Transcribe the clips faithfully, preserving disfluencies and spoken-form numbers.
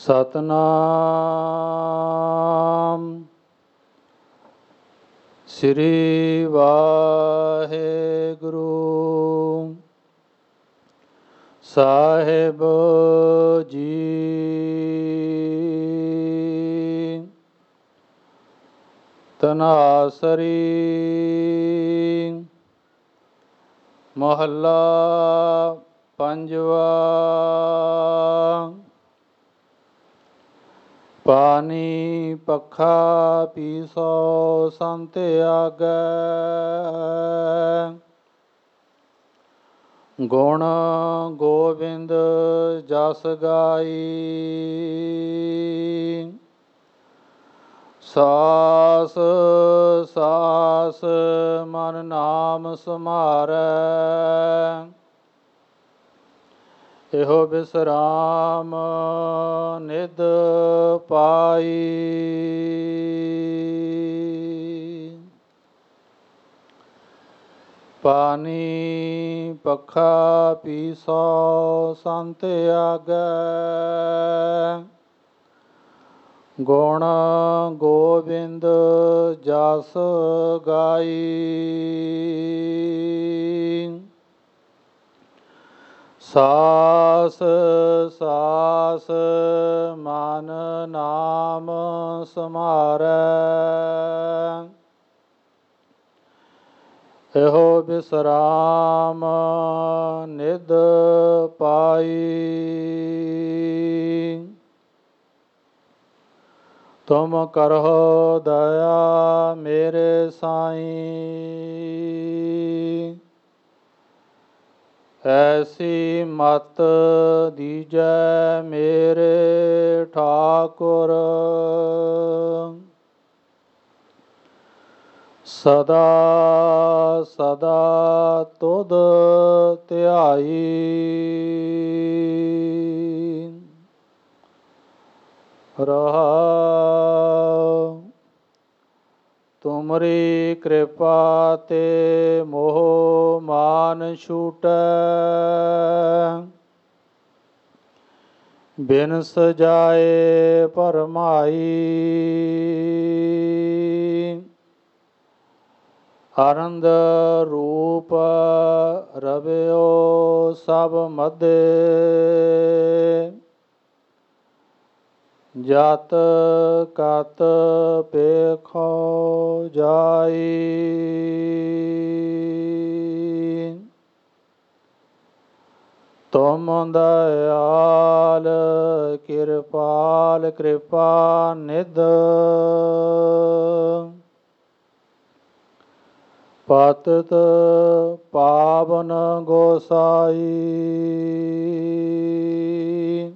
ਸਤਨਾਮ ਸ੍ਰੀ ਵਾਹਿਗੁਰੂ ਸਾਹਿਬ ਜੀ। ਤਨਾਸਰੀ ਮਹੱਲਾ ਪੰਜਵਾ। ਪਾਣੀ ਪੱਖਾ ਪੀਸੋ ਸੰਤ ਆਗੈ, ਗੁਣ ਗੋਬਿੰਦ ਜਸ ਗਾਈ। ਸਾਸ ਸਾਸ ਮਨ ਨਾਮ ਸਮਾਰੈ, ਇਹੋ ਬਿਸਰਾਮ ਨਿਧ ਪਾਈ। ਪਾਣੀ ਪੱਖਾ ਪੀਸੋ ਸੰਤ ਆਗੈ, ਗੁਣ ਗੋਬਿੰਦ ਜਸ ਗਾਈ। ਸਾਸ ਸਾਸ ਮਨ ਨਾਮ ਸਮਾਰੈ, ਇਹੋ ਬਿਸਰਾਮ ਨਿਧ ਪਾਈ। ਤੁਮ ਕਰਹੁ ਦਇਆ ਮੇਰੇ ਸਾਈਂ, ਐਸੀ ਮਤ ਦੀਜੈ ਮੇਰੇ ਠਾਕੁਰ। ਸਦਾ ਸਦਾ ਤੁਧ ਧਿਆਈ, ਰਹਾਉ। ਤੁਮਰੀ ਕਿਰਪਾ ਤੇ ਮੋਹ ਮਾਨ ਛੂਟੈ, ਬਿਨ ਸਜਾਏ ਭਰਮਾਈ। ਆਨੰਦ ਰੂਪ ਰਵਿਓ ਸਭ ਮਧੇ, ਜਤ ਕਤ ਪੇਖੋ ਜਾਈ। ਤੁਮ ਦਇਆਲ ਕਿਰਪਾਲ ਕਿਰਪਾ ਨਿਧ, ਪਤਿਤ ਪਾਵਨ ਗੋਸਾਈ।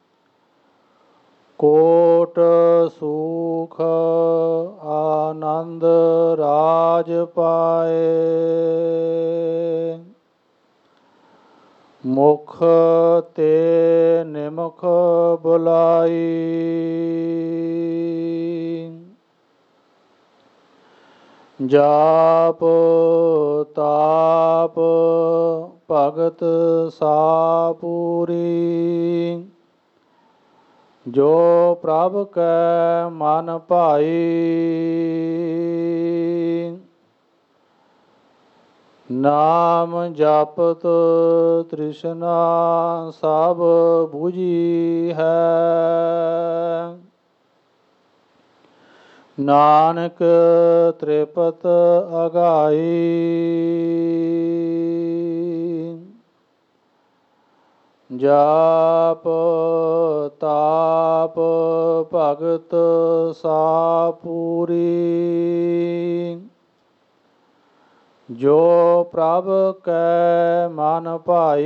ਕੋਟ ਸੂਖ ਆਨੰਦ ਰਾਜ ਪਾਏ, ਮੁਖ ਤੇ ਨਿਮਖ ਬੁਲਾਈ। ਜਾਪ ਤਾਪ ਭਗਤ ਸਾਪੂਰੀ, ਜੋ ਪ੍ਰਭ ਕੈ ਮਨ ਭਾਈ। ਨਾਮ ਜਪਤ ਤ੍ਰਿਸ਼ਨਾ ਸਭ ਬੁਝੀ ਹੈ, ਨਾਨਕ ਤ੍ਰਿਪਤ ਅਗਾਈ। ਜਾਪ ਤਾਪ ਭਗਤ ਸਾਪੂਰੀ, ਜੋ ਪ੍ਰਭ ਕੈ ਮਨ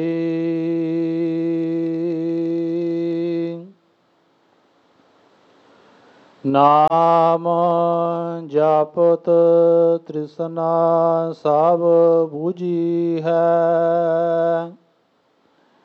ਭਾਈ। ਨਾਮ ਜਪਤ ਤ੍ਰਿਸ਼ਨਾ ਸਭ ਬੁਝੀ ਹੈ,